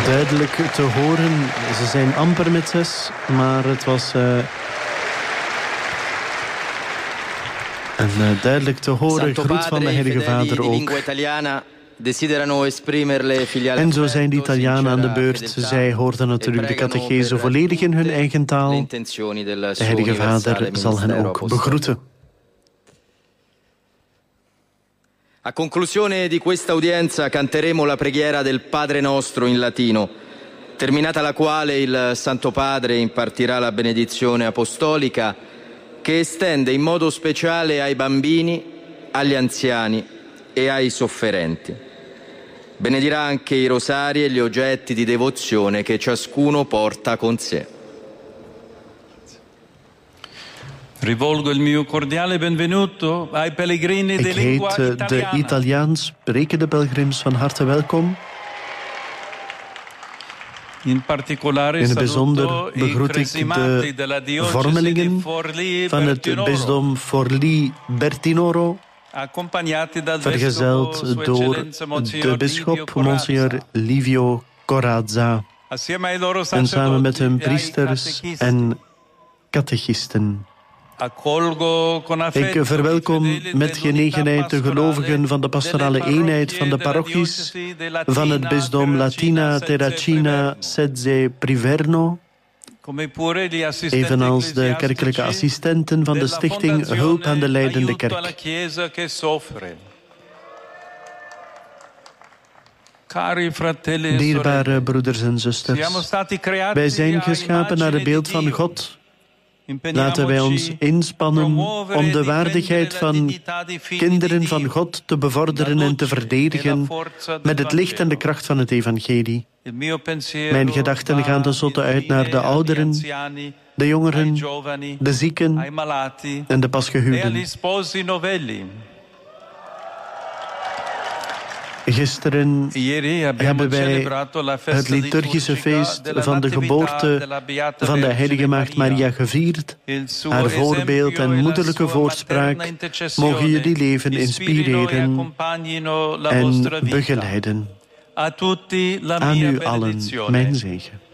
Duidelijk te horen. Ze zijn amper met 6, maar het was duidelijk te horen. Groet van de Heilige Vader ook. En zo zijn de Italianen aan de beurt. Zij hoorden natuurlijk de catechese volledig in hun eigen taal. De Heilige Vader zal hen ook begroeten. A conclusione di questa udienza canteremo la preghiera del Padre Nostro in latino, terminata la quale il Santo Padre impartirà la benedizione apostolica che estende in modo speciale ai bambini, agli anziani e ai sofferenti. Benedirà anche i rosari e gli oggetti di devozione che ciascuno porta con sé. Rivolgo il mio cordiale benvenuto ai pellegrini di lingua italiana. Ik heet de Italiaans sprekende pelgrims van harte welkom. In het bijzonder begroet ik de vormelingen van het bisdom Forlì-Bertinoro, vergezeld door de bisschop Monsignor Livio Corazza, en samen met hun priesters en catechisten. Ik verwelkom met genegenheid de gelovigen van de pastorale eenheid van de parochies van het bisdom Latina Terracina Sezze Priverno, evenals de kerkelijke assistenten van de stichting Hulp aan de Lijdende Kerk. Dierbare broeders en zusters, wij zijn geschapen naar het beeld van God. Laten wij ons inspannen om de waardigheid van kinderen van God te bevorderen en te verdedigen met het licht en de kracht van het evangelie. Mijn gedachten gaan tenslotte uit naar de ouderen, de jongeren, de zieken en de pasgehuwden. Gisteren hebben wij het liturgische feest van de geboorte van de heilige Maagd Maria gevierd. Haar voorbeeld en moederlijke voorspraak mogen jullie leven inspireren en begeleiden. Aan u allen mijn zegen.